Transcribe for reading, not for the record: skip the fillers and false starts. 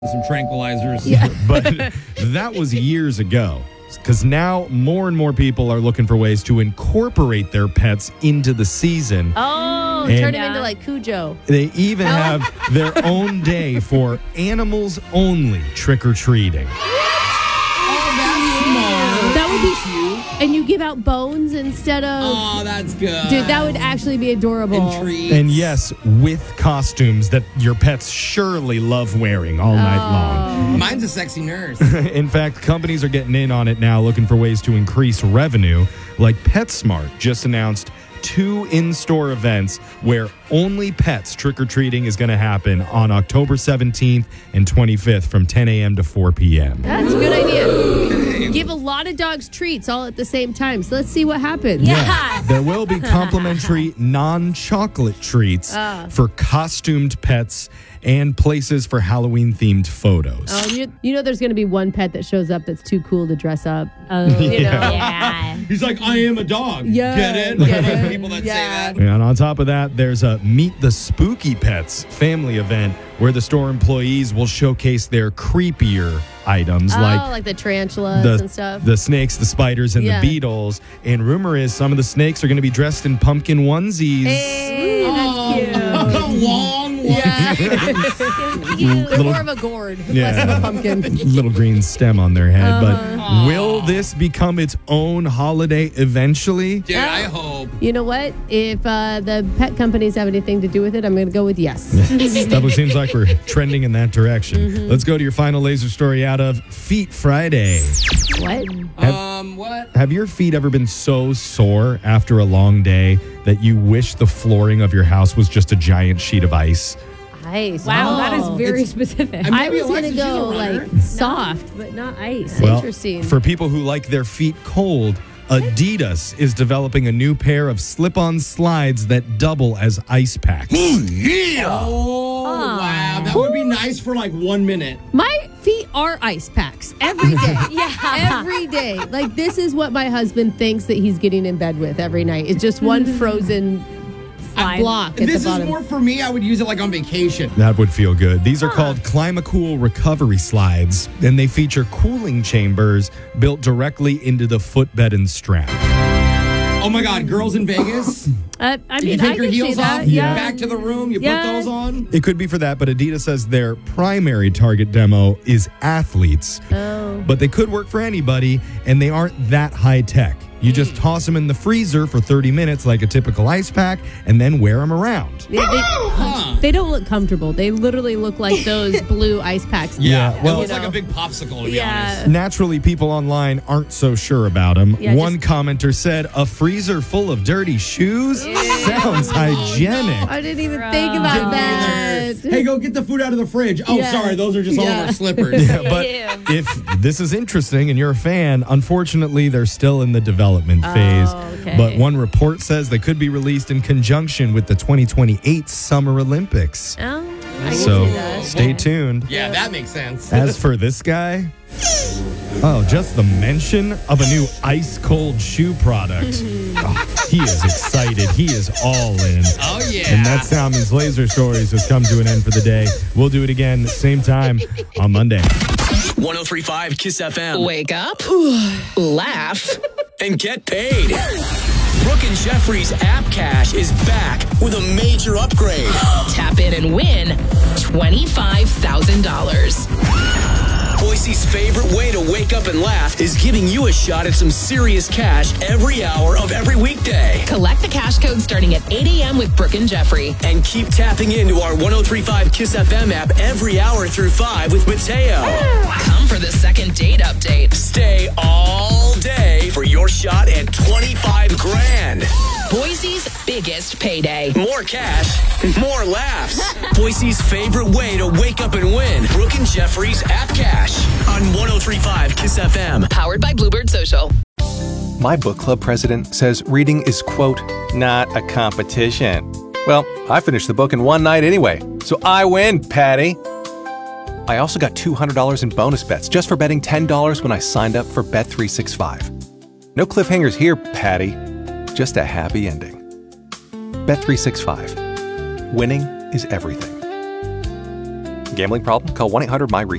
some tranquilizers. Yeah. But that was years ago. Because now more and more people are looking for ways to incorporate their pets into the season. Oh, And- turn him into like Cujo. They even have their own day for animals only trick-or-treating. That would be cute. And you give out bones instead of... Oh, that's good. Dude, that would actually be adorable. And treats. And yes, with costumes that your pets surely love wearing all night long. Mine's a sexy nurse. In fact, companies are getting in on it now, looking for ways to increase revenue. Like PetSmart just announced 2 in-store events where only pets trick-or-treating is going to happen on October 17th and 25th from 10 a.m. to 4 p.m. That's a good idea. Give a lot of dogs treats all at the same time. So let's see what happens. Yeah. There will be complimentary non-chocolate treats for costumed pets and places for Halloween-themed photos. Oh, you know there's going to be one pet that shows up that's too cool to dress up. Oh, You know? yeah. He's like, I am a dog. Yeah. Get it? Get Like it. people that Yeah. say that. And on top of that, there's a Meet the Spooky Pets family event where the store employees will showcase their creepier items like the tarantulas and stuff. the snakes, the spiders, and Yeah. the beetles. And rumor is some of the snakes are going to be dressed in pumpkin onesies. Hey, that's cute. Long one. Yeah. They're Little- more of a gourd, Yeah. less of a pumpkin. Little green stem on their head. Uh-huh. But will this become its own holiday eventually? Dude, I hope. You know what? If the pet companies have anything to do with it, I'm going to go with yes. Definitely seems like we're trending in that direction. Mm-hmm. Let's go to your final laser story out of Feet Friday. What? What? Have your feet ever been so sore after a long day that you wish the flooring of your house was just a giant sheet of ice? Ice. Wow, Oh. that is very specific. I'm- I Maybe was going to Alexis, she's a go runner. like soft, but not ice. Well, Interesting. For people who like their feet cold, Adidas is developing a new pair of slip-on slides that double as ice packs. Oh, wow. That would be nice for like 1 minute. My feet are ice packs every day. Yeah. Every day. Like, this is what my husband thinks that he's getting in bed with every night. It's just one frozen Slide. block at This the is bottom. more for me. I would use it like on vacation. That would feel good. These are called Climacool recovery slides, and they feature cooling chambers built directly into the footbed and strap. Oh my God, girls in Vegas. I You mean, take I your can see heels that. off, Yeah. back to the room, you Yeah. put those on. It could be for that, but Adidas says their primary target demo is athletes. Oh. But they could work for anybody, and they aren't that high tech. You just toss them in the freezer for 30 minutes like a typical ice pack, and then wear them around. They don't look comfortable. They literally look like those blue ice packs. Yeah, It well- looks like a big popsicle, to be Yeah. honest. Naturally, people online aren't so sure about them. Yeah, One commenter said, "A freezer full of dirty shoes? Sounds hygienic." I didn't even think about that. Hey, go get the food out of the fridge. Oh, Yeah. sorry, those are just all Yeah. of our slippers. Yeah, but if this is interesting and you're a fan, unfortunately, they're still in the development phase. okay. But one report says they could be released in conjunction with the 2028 Summer Olympics. Oh, I can So see that. stay tuned. Yeah, that makes sense. As for this guy, just the mention of a new ice cold shoe product. Oh, he is excited. He is all in. Oh, yeah. And that's Salmon's Laser Stories has come to an end for the day. We'll do it again same time on Monday. 103.5 Kiss FM. Wake up, laugh, And get paid. Brooke and Jeffrey's App Cash is back with a major upgrade. tap in and win $25,000. Boise's favorite way to wake up and laugh is giving you a shot at some serious cash every hour of every weekday. Collect the cash code starting at 8 a.m. with Brooke and Jeffrey. And keep tapping into our 103.5 Kiss FM app every hour through 5 with Mateo. Come for the second date update. Stay all day for your shot at 25 grand. Boise's biggest payday. More cash, more laughs. Boise's favorite way to wake up and win. Brooke and Jeffrey's App Cash on 103.5 Kiss FM. Powered by Bluebird Social. My book club president says reading is, quote, not a competition. Well, I finished the book in one night anyway, so I win, Patty. I also got $200 in bonus bets just for betting $10 when I signed up for Bet365. No cliffhangers here, Patty. Just a happy ending. Bet365. Winning is everything. Gambling problem? Call 1-800-MY-REASON.